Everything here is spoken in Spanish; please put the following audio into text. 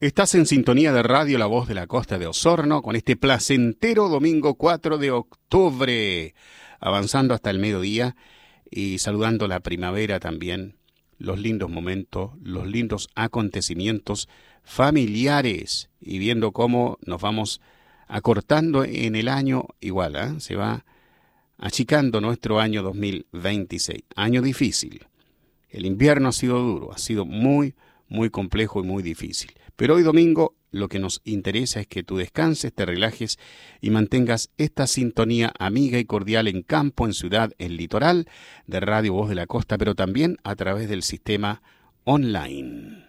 Estás en sintonía de Radio La Voz de la Costa de Osorno con este placentero domingo 4 de octubre, avanzando hasta el mediodía y saludando la primavera también, los lindos momentos, los lindos acontecimientos familiares y viendo cómo nos vamos acortando en el año igual, se va achicando nuestro año 2026, año difícil. El invierno ha sido duro, ha sido muy complejo y muy difícil. Pero hoy domingo lo que nos interesa es que tú descanses, te relajes y mantengas esta sintonía amiga y cordial en campo, en ciudad, en litoral, de Radio Voz de la Costa, pero también a través del sistema online.